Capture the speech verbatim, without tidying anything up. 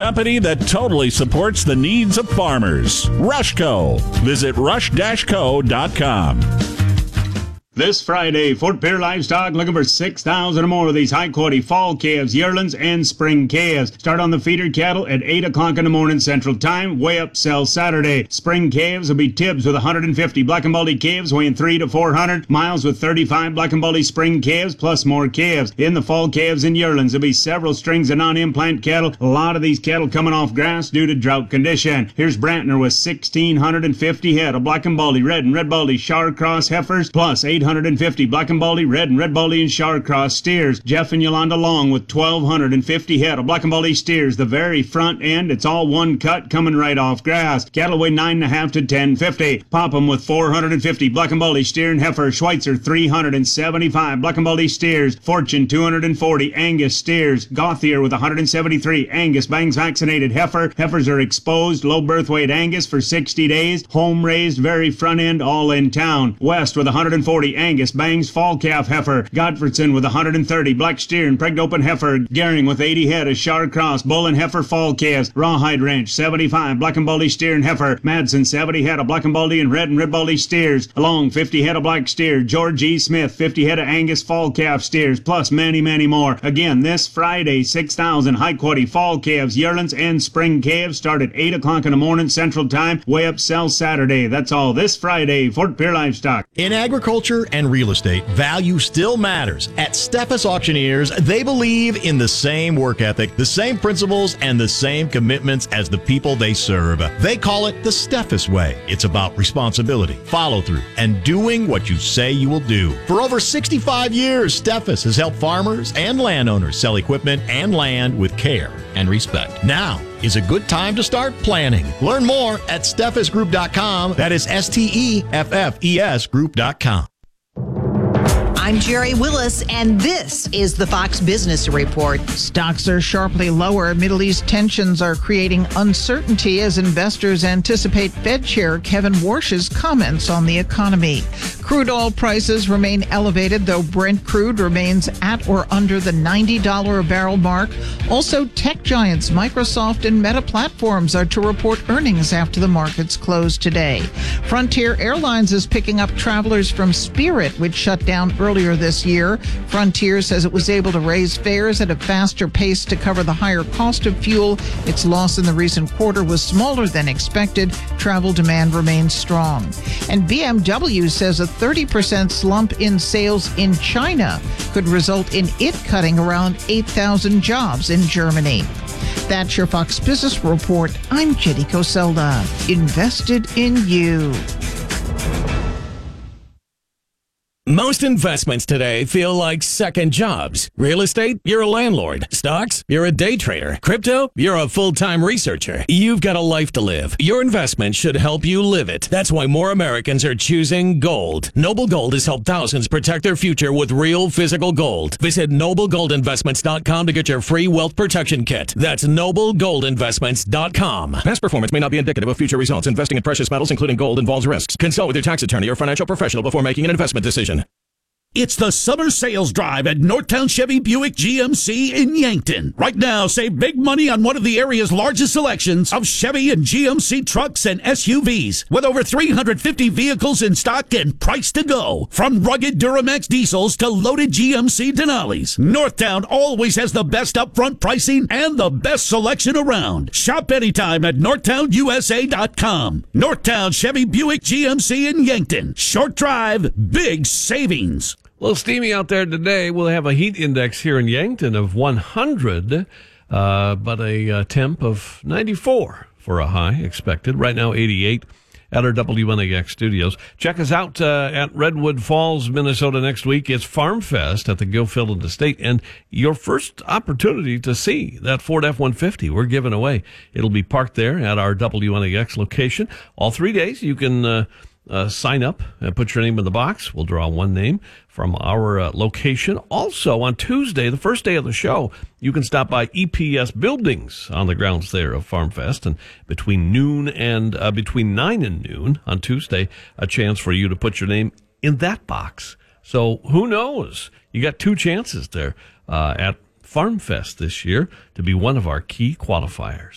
company that totally supports the needs of farmers. Rushco. Visit rush dash co dot com. This Friday, Fort Pierre Livestock looking for six thousand or more of these high-quality fall calves, yearlings, and spring calves. Start on the feeder cattle at eight o'clock in the morning Central Time. Weigh up, sell Saturday. Spring calves will be Tibbs with one hundred fifty black and baldy calves weighing three to four hundred. Miles with thirty-five black and baldy spring calves plus more calves. In the fall calves and yearlings, there'll be several strings of non-implant cattle. A lot of these cattle coming off grass due to drought condition. Here's Brantner with one thousand six hundred fifty head of black and baldy, red and red baldy Shar Cross heifers plus eight hundred fifty black and baldy, red and red baldy and Shar Cross steers. Jeff and Yolanda Long with twelve fifty head of black and baldy steers. The very front end, it's all one cut coming right off grass. Cattle weigh nine and a half to ten fifty. Popham with four hundred fifty black and baldy steer and heifer. Schweitzer three hundred seventy-five black and baldy steers. Fortune two hundred forty Angus steers. Gauthier with one hundred seventy-three Angus bangs vaccinated heifer. Heifers are exposed, low birth weight Angus for sixty days. Home raised, very front end, all in town. West with one hundred forty Angus bangs fall calf heifer. Godfredson with one hundred thirty black steer and pregnant open heifer. Gehring with eighty head of Shar Cross bull and heifer fall calves. Rawhide Ranch seventy-five black and baldy steer and heifer. Madsen seventy head of black and baldy and red and red baldy steers. Along fifty head of black steer. George E. Smith fifty head of Angus fall calf steers plus many many more. Again this Friday, six thousand high quality fall calves, yearlings, and spring calves start at eight o'clock in the morning Central Time. Weigh up, sell Saturday. That's all this Friday. Fort Pierre Livestock. In agriculture and real estate, value still matters. At Steffes Auctioneers, they believe in the same work ethic, the same principles, and the same commitments as the people they serve. They call it the Steffes way. It's about responsibility, follow through, and doing what you say you will do. For over sixty-five years, Steffes has helped farmers and landowners sell equipment and land with care and respect. Now is a good time to start planning. Learn more at steffes group dot com. That is S T E F F E S group dot com. I'm Jerry Willis, and this is the Fox Business Report. Stocks are sharply lower. Middle East tensions are creating uncertainty as investors anticipate Fed Chair Kevin Warsh's comments on the economy. Crude oil prices remain elevated, though Brent crude remains at or under the ninety dollars a barrel mark. Also, tech giants Microsoft and Meta Platforms are to report earnings after the markets close today. Frontier Airlines is picking up travelers from Spirit, which shut down earlier this year. Frontier says it was able to raise fares at a faster pace to cover the higher cost of fuel. Its loss in the recent quarter was smaller than expected. Travel demand remains strong. And B M W says a thirty percent slump in sales in China could result in it cutting around eight thousand jobs in Germany. That's your Fox Business Report. I'm Jenny Coselda. Invested in you. Most investments today feel like second jobs. Real estate, you're a landlord. Stocks, you're a day trader. Crypto, you're a full-time researcher. You've got a life to live. Your investment should help you live it. That's why more Americans are choosing gold. Noble Gold has helped thousands protect their future with real physical gold. Visit noble gold investments dot com to get your free wealth protection kit. That's noble gold investments dot com. Past performance may not be indicative of future results. Investing in precious metals, including gold, involves risks. Consult with your tax attorney or financial professional before making an investment decision. It's the summer sales drive at Northtown Chevy Buick G M C in Yankton. Right now, save big money on one of the area's largest selections of Chevy and G M C trucks and S U Vs. With over three hundred fifty vehicles in stock and price to go. From rugged Duramax diesels to loaded G M C Denali's. Northtown always has the best upfront pricing and the best selection around. Shop anytime at northtown U S A dot com. Northtown Chevy Buick G M C in Yankton. Short drive, big savings. A little steamy out there today. We'll have a heat index here in Yankton of one hundred, uh, but a uh, temp of ninety-four for a high expected. Right now, eighty-eight at our W N A X studios. Check us out uh, at Redwood Falls, Minnesota next week. It's Farm Fest at the Gilfillan Estate, and your first opportunity to see that Ford F one fifty we're giving away. It'll be parked there at our W N A X location. All three days, you can uh, uh, sign up and put your name in the box. We'll draw one name from our uh, location. Also, on Tuesday, the first day of the show, you can stop by E P S Buildings on the grounds there of Farm Fest, and between noon and uh, between nine and noon on Tuesday, a chance for you to put your name in that box. So who knows? You got two chances there uh, at Farm Fest this year to be one of our key qualifiers.